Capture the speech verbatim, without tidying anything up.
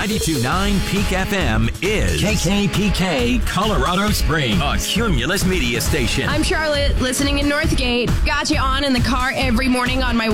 ninety-two point nine Peak F M is K K P K Colorado Springs, a Cumulus media station. I'm Charlotte, listening in Northgate. Got you on in the car every morning on my way